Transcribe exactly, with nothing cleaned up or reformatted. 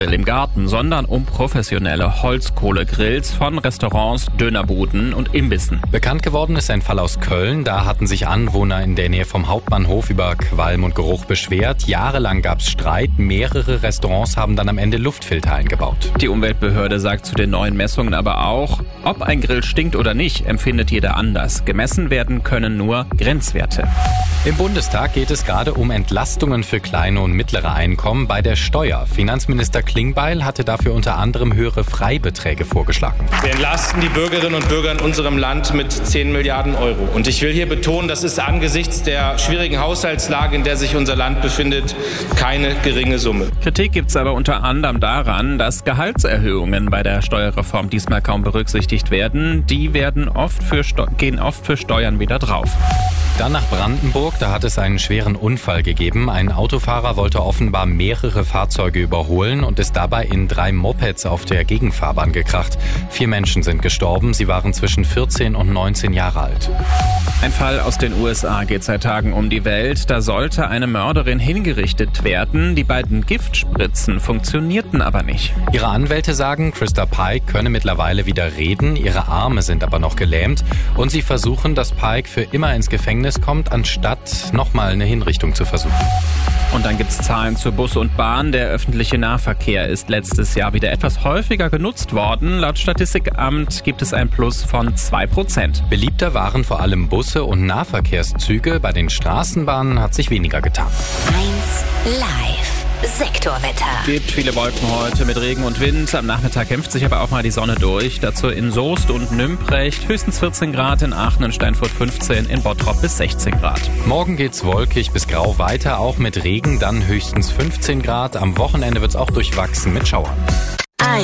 im Garten, sondern um professionelle Holzkohlegrills von Restaurants, Dönerbuden und Imbissen. Bekannt geworden ist ein Fall aus Köln. Da hatten sich Anwohner in der Nähe vom Hauptbahnhof über Qualm und Geruch beschwert. Jahrelang gab es Streit. Mehrere Restaurants haben dann am Ende Luftfilter eingebaut. Die Umweltbehörde sagt zu den neuen Messungen aber auch, ob ein Grill stinkt oder nicht, empfindet jeder anders. Gemessen werden können nur Grenzwerte. Im Bundestag geht es gerade um Entlastungen für kleine und mittlere Einkommen bei der Steuer. Finanzminister Klingbeil hatte dafür unter anderem höhere Freibeträge vorgeschlagen. Wir entlasten die Bürgerinnen und Bürger in unserem Land mit zehn Milliarden Euro. Und ich will hier betonen, das ist angesichts der schwierigen Haushaltslage, in der sich unser Land befindet, keine geringe Summe. Kritik gibt es aber unter anderem daran, dass Gehaltserhöhungen bei der Steuerreform diesmal kaum berücksichtigt werden. Die werden oft für Steu- gehen oft für Steuern wieder drauf. Dann nach Brandenburg, da hat es einen schweren Unfall gegeben. Ein Autofahrer wollte offenbar mehrere Fahrzeuge überholen und ist dabei in drei Mopeds auf der Gegenfahrbahn gekracht. Vier Menschen sind gestorben, sie waren zwischen vierzehn und neunzehn Jahre alt. Ein Fall aus den U S A geht seit Tagen um die Welt. Da sollte eine Mörderin hingerichtet werden. Die beiden Giftspritzen funktionierten aber nicht. Ihre Anwälte sagen, Krista Pike könne mittlerweile wieder reden, ihre Arme sind aber noch gelähmt und sie versuchen, dass Pike für immer ins Gefängnis kommt, anstatt nochmal eine Hinrichtung zu versuchen. Und dann gibt's Zahlen zu Bus und Bahn. Der öffentliche Nahverkehr ist letztes Jahr wieder etwas häufiger genutzt worden. Laut Statistikamt gibt es ein Plus von zwei Prozent. Beliebter waren vor allem Busse und Nahverkehrszüge. Bei den Straßenbahnen hat sich weniger getan. eins Live. Sektorwetter. Gibt viele Wolken heute mit Regen und Wind. Am Nachmittag kämpft sich aber auch mal die Sonne durch. Dazu in Soest und Nümprecht höchstens vierzehn Grad, in Aachen und Steinfurt fünfzehn, in Bottrop bis sechzehn Grad. Morgen geht's wolkig bis grau weiter, auch mit Regen, dann höchstens fünfzehn Grad. Am Wochenende wird's auch durchwachsen mit Schauern.